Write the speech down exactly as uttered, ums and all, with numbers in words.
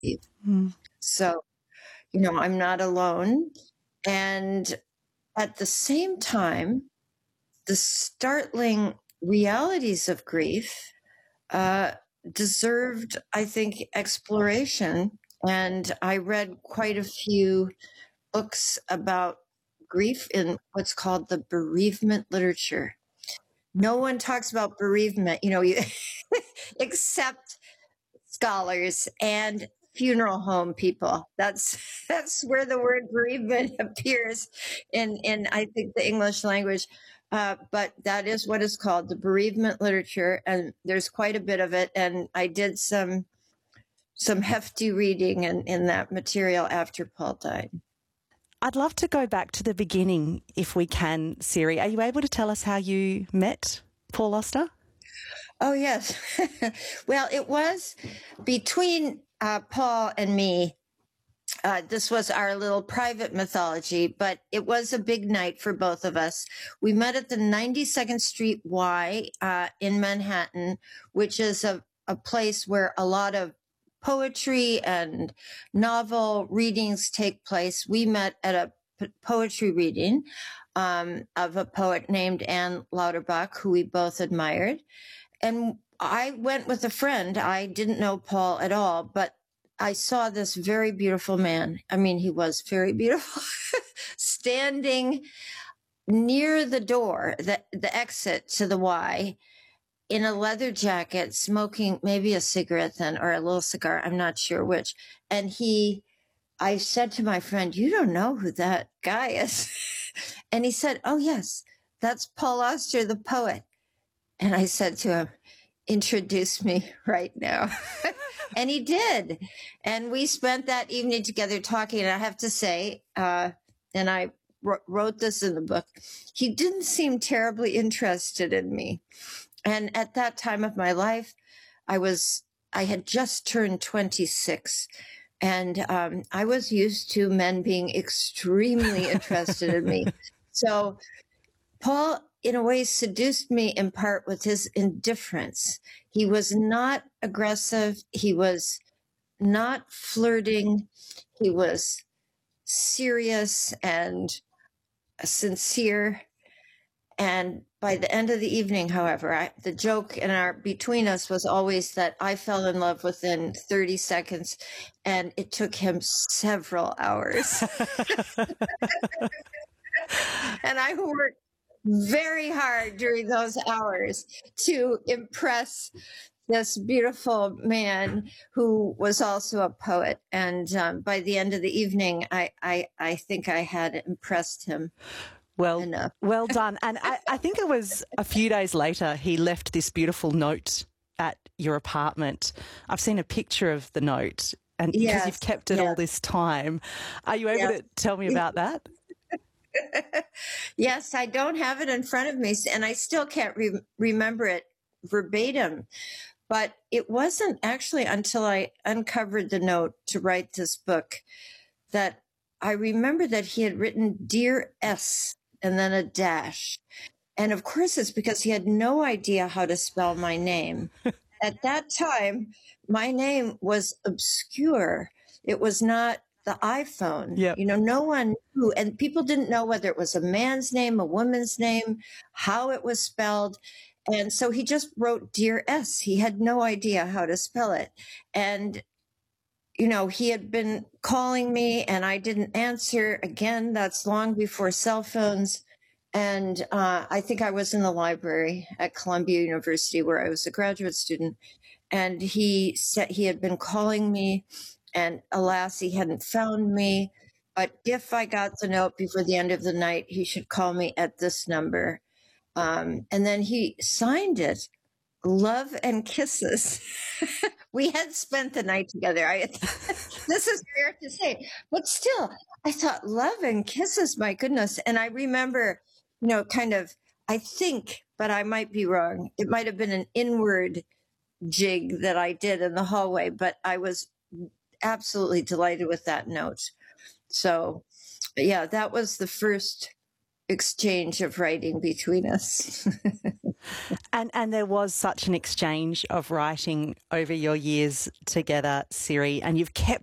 Mm. So, you know, I'm not alone. And at the same time, the startling realities of grief uh, deserved, I think, exploration. And I read quite a few books about grief in what's called the bereavement literature. No one talks about bereavement, you know, you, except scholars and funeral home people. That's that's where the word bereavement appears in in I think the English language. Uh, but that is what is called the bereavement literature, and there's quite a bit of it. And I did some some hefty reading in, in that material after Paul died. I'd love to go back to the beginning if we can, Siri. Are you able to tell us how you met Paul Auster? Oh, yes. Well, it was between uh, Paul and me. Uh, this was our little private mythology, but it was a big night for both of us. We met at the ninety-second Street Y uh, in Manhattan, which is a, a place where a lot of poetry and novel readings take place. We met at a p- poetry reading um, of a poet named Anne Lauterbach, who we both admired. And I went with a friend. I didn't know Paul at all, but I saw this very beautiful man. I mean, he was very beautiful, standing near the door, the, the exit to the Y, in a leather jacket, smoking maybe a cigarette then, or a little cigar. I'm not sure which. And he, I said to my friend, "You don't know who that guy is." And he said, "Oh, yes, that's Paul Auster, the poet." And I said to him, "Introduce me right now." And he did. And we spent that evening together talking. And I have to say, uh, and I wr- wrote this in the book, he didn't seem terribly interested in me. And at that time of my life, I was, I had just turned twenty-six. And um, I was used to men being extremely interested in me. So Paul, in a way, seduced me in part with his indifference. He was not aggressive. He was not flirting. He was serious and sincere. And by the end of the evening, however, I, the joke in our between us was always that I fell in love within thirty seconds, and it took him several hours. And I worked very hard during those hours to impress this beautiful man who was also a poet. And um, by the end of the evening, I, I, I think I had impressed him. Well, enough. well done. And I, I think it was a few days later he left this beautiful note at your apartment. I've seen a picture of the note, and because Yes, you've kept it yes. all this time. Are you able Yes. to tell me about that? Yes, I don't have it in front of me, and I still can't re- remember it verbatim. But it wasn't actually until I uncovered the note to write this book that I remember that he had written "Dear S" and then a dash. And of course, it's because he had no idea how to spell my name. At that time, my name was obscure. It was not the iPhone. Yep. You know, no one knew, and people didn't know whether it was a man's name, a woman's name, how it was spelled. And so he just wrote "Dear S." He had no idea how to spell it. And, you know, he had been calling me and I didn't answer. Again, that's long before cell phones. And uh, I think I was in the library at Columbia University where I was a graduate student. And he said he had been calling me, and alas, he hadn't found me. But if I got the note before the end of the night, he should call me at this number. Um, and then he signed it, "Love and Kisses." We had spent the night together. I, this is weird to say, but still, I thought, "Love and Kisses," my goodness. And I remember, you know, kind of, I think, but I might be wrong, it might have been an inward jig that I did in the hallway, but I was absolutely delighted with that note. So, yeah, that was the first exchange of writing between us. And and there was such an exchange of writing over your years together, Ciri, and you've kept